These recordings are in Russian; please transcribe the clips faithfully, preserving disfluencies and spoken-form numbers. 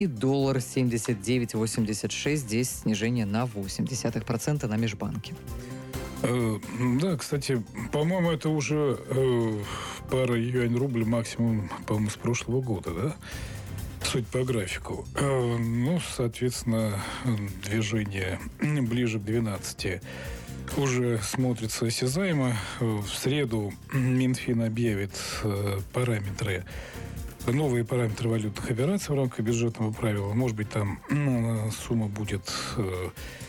И доллар семьдесят девять восемьдесят шесть. Здесь снижение на восемь десятых процента на межбанке. Э, да, кстати, по-моему, это уже э, пара юань-рубль максимум, по-моему, с прошлого года, да? Суть по графику. Э, ну, соответственно, движение ближе к двенадцати уже смотрится осязаемо. В среду Минфин объявит э, параметры, новые параметры валютных операций в рамках бюджетного правила. Может быть, там ну, сумма будет э,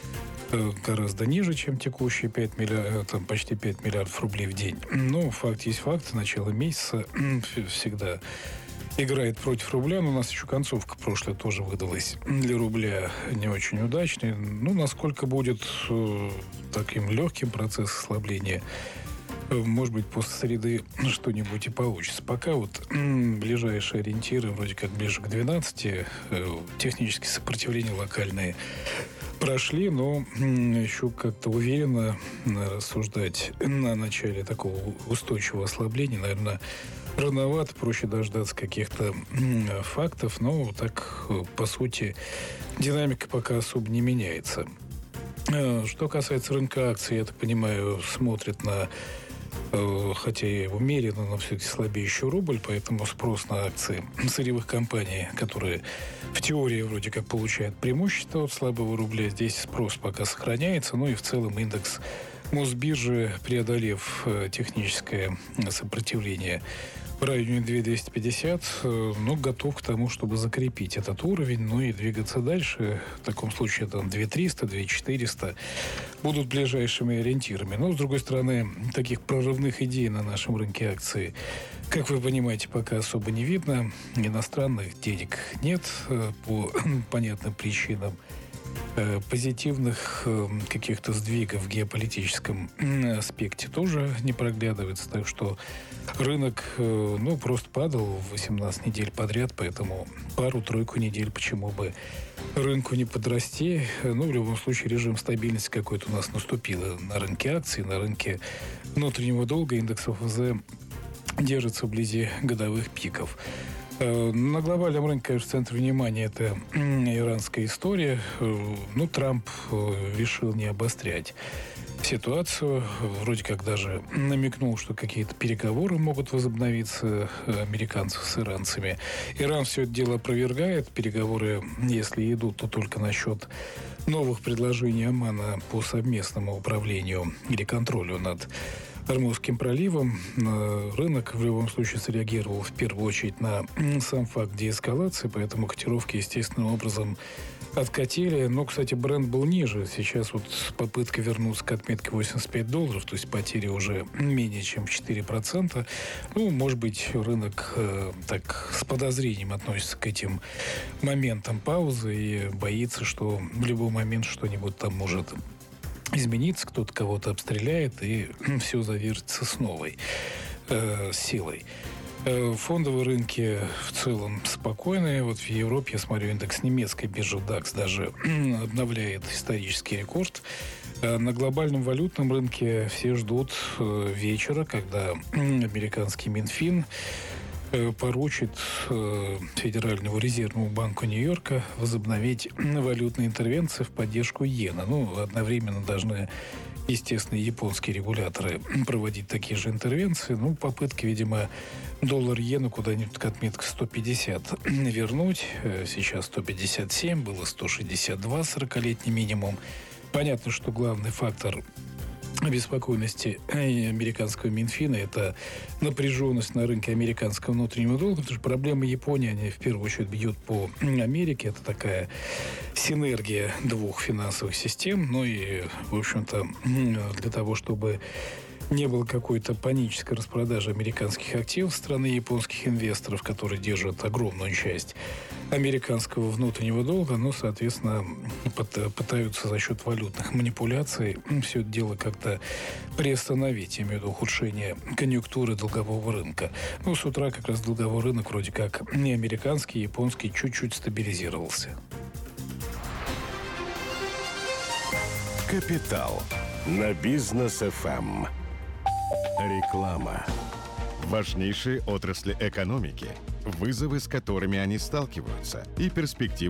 гораздо ниже, чем текущие пять миллиардов, там почти пять миллиардов рублей в день. Но факт есть факт. Начало месяца всегда играет против рубля. Но у нас еще концовка прошлая тоже выдалась для рубля не очень удачной. Ну, насколько будет э, таким легким процесс ослабления, может быть, после среды что-нибудь и получится. Пока вот м, ближайшие ориентиры вроде как ближе к двенадцати. Э, технические сопротивления локальные прошли, но м, еще как-то уверенно рассуждать на начале такого устойчивого ослабления, наверное, рановато, проще дождаться каких-то м, фактов, но так, по сути, динамика пока особо не меняется. Э, что касается рынка акций, я так понимаю, смотрит на хотя и умеренно, но все-таки слабеющий рубль, поэтому спрос на акции сырьевых компаний, которые в теории вроде как получают преимущество от слабого рубля, здесь спрос пока сохраняется, ну и в целом индекс Мосбиржи, преодолев техническое сопротивление в районе две тысячи двести пятьдесят, ну, готов к тому, чтобы закрепить этот уровень, ну и двигаться дальше. В таком случае там две тысячи триста, две тысячи четыреста будут ближайшими ориентирами. Но, с другой стороны, таких прорывных идей на нашем рынке акций, как вы понимаете, пока особо не видно. Иностранных денег нет по понятным причинам. Позитивных каких-то сдвигов в геополитическом аспекте тоже не проглядывается. Так что рынок, ну, просто падал восемнадцать недель подряд, поэтому пару-тройку недель почему бы рынку не подрасти. Ну, в любом случае, режим стабильности какой-то у нас наступил на рынке акций, на рынке внутреннего долга. Индекс ОФЗ держится вблизи годовых пиков. На глобальном рынке, конечно, центр внимания – это иранская история. Ну, Трамп решил не обострять ситуацию. Вроде как даже намекнул, что какие-то переговоры могут возобновиться американцев с иранцами. Иран все это дело опровергает. Переговоры, если идут, то только насчет новых предложений Омана по совместному управлению или контролю над Ормузским проливом. Рынок в любом случае среагировал в первую очередь на сам факт деэскалации, поэтому котировки естественным образом откатили. Но, кстати, бренд был ниже. Сейчас вот попытка вернуться к отметке восемьдесят пять долларов, то есть потери уже менее чем четыре процента. Ну, может быть, рынок э, так с подозрением относится к этим моментам паузы и боится, что в любой момент что-нибудь там может измениться, кто-то кого-то обстреляет, и все завертится с новой э, силой. Э, фондовые рынки в целом спокойные. Вот в Европе, я смотрю, индекс немецкой биржи дакс даже обновляет исторический рекорд. Э, на глобальном валютном рынке все ждут э, вечера, когда американский Минфин поручит Федеральному резервному банку Нью-Йорка возобновить валютные интервенции в поддержку иена. Ну, одновременно должны, естественно, японские регуляторы проводить такие же интервенции. Ну, попытки, видимо, доллар-иену куда-нибудь к отметке сто пятьдесят вернуть. Сейчас сто пятьдесят семь, было сто шестьдесят два, сорокалетний минимум. Понятно, что главный фактор обеспокоенности американского Минфина — это напряженность на рынке американского внутреннего долга, потому что проблема Японии, они в первую очередь бьют по Америке. Это такая синергия двух финансовых систем. Ну и, в общем-то, для того, чтобы не было какой-то панической распродажи американских активов страны японских инвесторов, которые держат огромную часть американского внутреннего долга, ну, соответственно, пытаются за счет валютных манипуляций все это дело как-то приостановить, я имею в виду ухудшение конъюнктуры долгового рынка. Ну, с утра как раз долговой рынок вроде как не американский, а японский чуть-чуть стабилизировался. Капитал на Бизнес эф эм. Реклама. Важнейшие отрасли экономики. вызовы, с которыми они сталкиваются, и перспективы